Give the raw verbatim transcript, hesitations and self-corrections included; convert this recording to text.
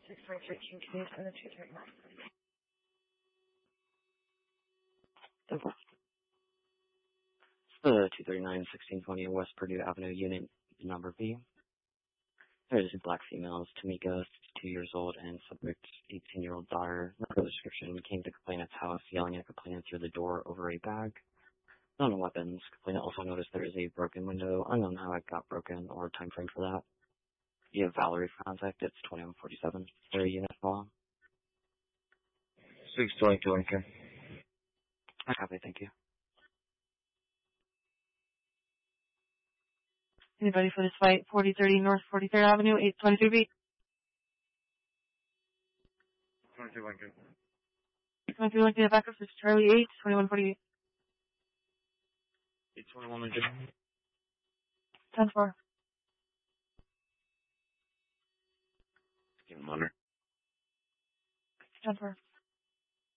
six five thirteen, can you send the two thirty-nine? Simple. It's the two thirty-nine sixteen twenty West Purdue Avenue, unit number B. There's two black females, Tamika, two years old, and subject's eighteen-year-old daughter. Her description came to complainant's house, yelling at complainant through the door over a bag. No weapons. Complainant also noticed there is a broken window. Unknown how it got broken or time frame for that. You have Valerie for contact. It's twenty-one forty-seven. Their unit call. six twenty-two, okay. I copy, thank you. Anybody for this fight? forty thirty North forty-third Avenue, eight twenty-three B. twenty-two, one, good. twenty-three, one, get back up to Charlie eight, twenty-one forty-eight. eight twenty-one, one, good. ten four. Give him under. ten four.